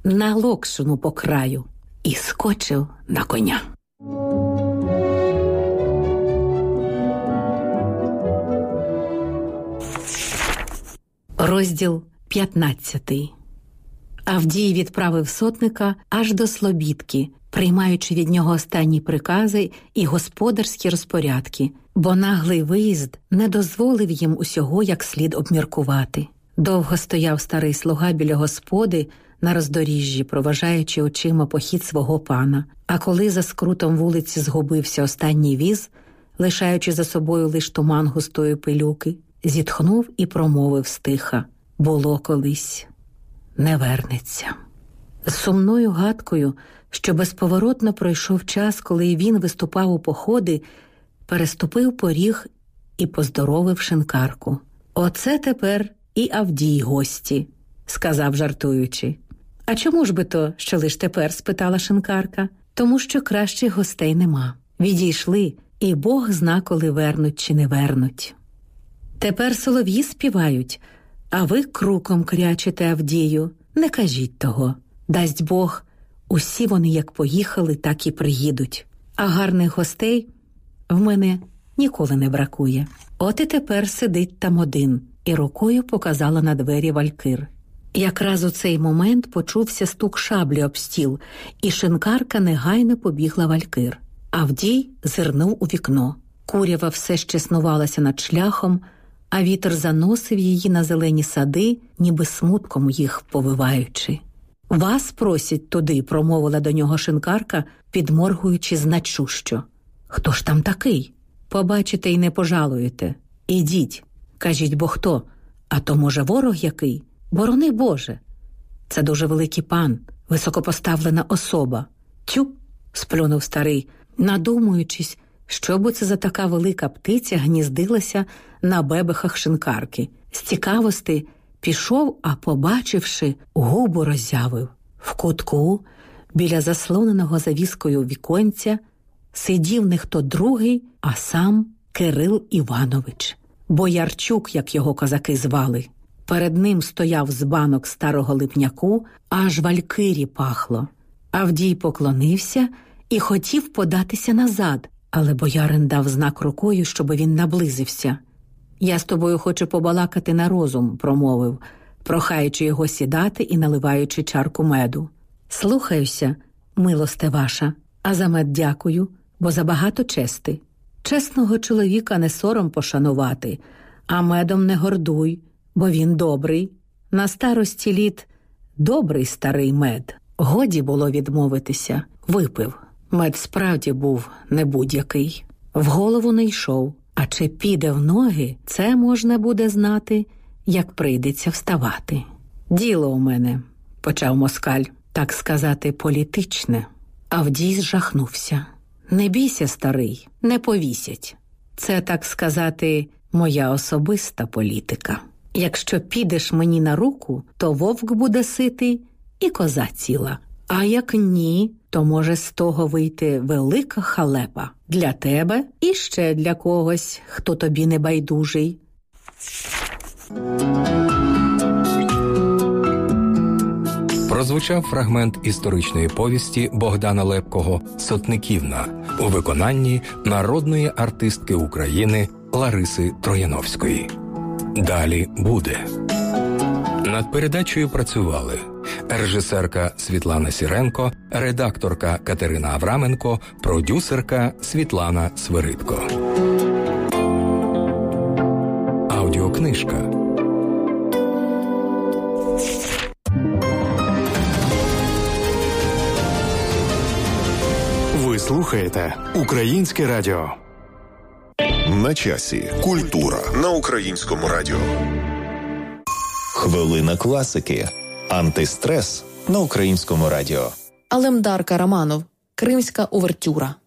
на локшину по краю і скочив на коня. Розділ 15. Авдій відправив сотника аж до Слобідки, приймаючи від нього останні прикази і господарські розпорядки, бо наглий виїзд не дозволив їм усього як слід обміркувати. Довго стояв старий слуга біля господи на роздоріжжі, проважаючи очима похід свого пана. А коли за скрутом вулиці згубився останній віз, лишаючи за собою лиш туман густої пилюки, зітхнув і промовив стиха: «Було колись, не вернеться». З сумною гадкою, що безповоротно пройшов час, коли він виступав у походи, переступив поріг і поздоровив шинкарку. «Оце тепер і Авдій гості», – сказав жартуючи. «А чому ж би то, що лиш тепер?» – спитала шинкарка. «Тому що кращих гостей нема. Відійшли, і Бог зна, коли вернуть чи не вернуть. Тепер солов'ї співають, а ви круком крячите, Авдію. Не кажіть того. Дасть Бог, усі вони як поїхали, так і приїдуть. А гарних гостей в мене ніколи не бракує. От і тепер сидить там один», і рукою показала на двері Валькир. Якраз у цей момент почувся стук шаблі об стіл, і шинкарка негайно побігла Валькир. Авдій зирнув у вікно. Курява все ще снувалася над шляхом, а вітер заносив її на зелені сади, ніби смутком їх повиваючи. «Вас просять туди», – промовила до нього шинкарка, підморгуючи значущо. «Хто ж там такий? Побачите й не пожалуєте. Ідіть, кажіть, бо хто? А то, може, ворог який? Борони Боже. Це дуже великий пан, високопоставлена особа». «Тю», – сплюнув старий, надумуючись, що бо це за така велика птиця гніздилася на бебехах шинкарки. З цікавості пішов, а побачивши, губу роззявив. В кутку, біля заслоненого завіскою віконця, сидів не хто другий, а сам Кирил Іванович. Боярчук, як його козаки звали. Перед ним стояв збанок старого липняку, аж Валькирі пахло. Авдій поклонився і хотів податися назад, але боярин дав знак рукою, щоб він наблизився. «Я з тобою хочу побалакати на розум», – промовив, прохаючи його сідати і наливаючи чарку меду. «Слухаюся, милосте ваша, а за мед дякую, бо забагато чести. Чесного чоловіка не сором пошанувати, а медом не гордуй, бо він добрий. На старості літ добрий старий мед». Годі було відмовитися. Випив. Мед справді був не будь-який. В голову не йшов. А чи піде в ноги, це можна буде знати, як прийдеться вставати. «Діло у мене», – почав москаль, так сказати, політичне. Авдій зжахнувся. «Не бійся, старий, не повісять. Це, так сказати, моя особиста політика. Якщо підеш мені на руку, то вовк буде ситий і коза ціла. А як ні, то може з того вийти велика халепа. Для тебе і ще для когось, хто тобі не байдужий». Прозвучав фрагмент історичної повісті Богдана Лепкого «Сотниківна» у виконанні народної артистки України Лариси Трояновської. Далі буде. Над передачею працювали режисерка Світлана Сіренко, редакторка Катерина Авраменко, продюсерка Світлана Свиридко. Аудіокнижка. Ви слухаєте Українське радіо. На часі. Культура на Українському радіо. Хвилина класики. Антистрес на Українському радіо. Алемдар Караманов. Кримська увертюра.